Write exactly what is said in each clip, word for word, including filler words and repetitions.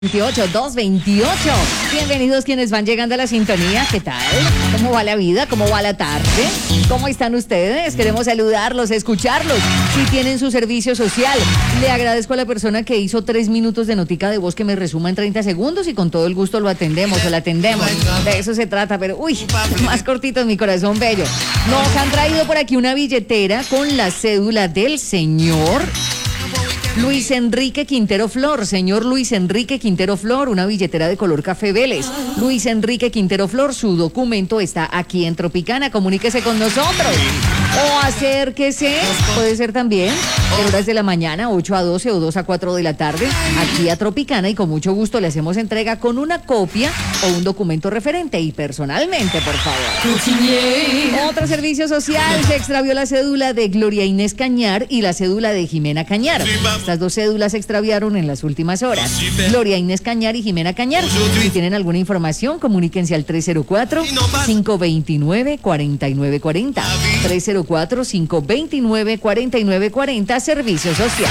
veintiocho, dos veintiocho. Bienvenidos quienes van llegando a la sintonía. ¿Qué tal? ¿Cómo va la vida? ¿Cómo va la tarde? ¿Cómo están ustedes? Queremos saludarlos, escucharlos. Si tienen su servicio social, le agradezco a la persona que hizo tres minutos de notica de voz que me resuma en treinta segundos y con todo el gusto lo atendemos o la atendemos. De eso se trata, pero uy, más cortito en mi corazón bello. Nos han traído por aquí una billetera con la cédula del señor Luis Enrique Quintero Flor, señor Luis Enrique Quintero Flor, una billetera de color café Vélez. Luis Enrique Quintero Flor, su documento está aquí en Tropicana, comuníquese con nosotros. O acérquese, puede ser también, en horas de la mañana, ocho a doce o dos a cuatro de la tarde, aquí a Tropicana y con mucho gusto le hacemos entrega con una copia o un documento referente y personalmente, por favor. Otro servicio social, se extravió la cédula de Gloria Inés Cañar y la cédula de Jimena Cañar. Estas dos cédulas se extraviaron en las últimas horas. Gloria Inés Cañar y Jimena Cañar. Si tienen alguna información, comuníquense al tres cero cuatro, cinco dos nueve, cuatro nueve cuatro cero. tres cero cuatro, cinco dos nueve, cuatro nueve cuatro cero, Servicio Social.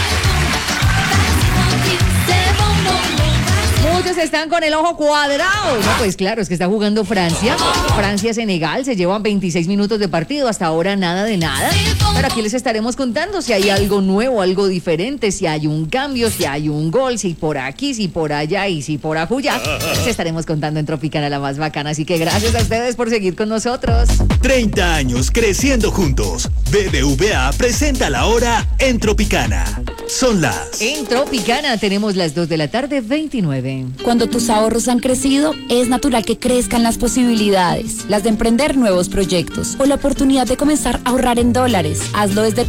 Muchos están con el ojo cuadrado. No, pues claro, es que está jugando Francia. Francia-Senegal, se llevan veintiséis minutos de partido. Hasta ahora nada de nada. Pero aquí les estaremos contando si hay algo nuevo, algo diferente, si hay un cambio, si hay un gol, si por aquí, si por allá y si por ajuya. Les estaremos contando en Tropicana, la más bacana. Así que gracias a ustedes por seguir con nosotros. treinta años creciendo juntos. B B V A presenta la hora en Tropicana. Son las... En Tropicana tenemos las dos de la tarde, veintinueve. Cuando tus ahorros han crecido, es natural que crezcan las posibilidades, las de emprender nuevos proyectos o la oportunidad de comenzar a ahorrar en dólares. Hazlo desde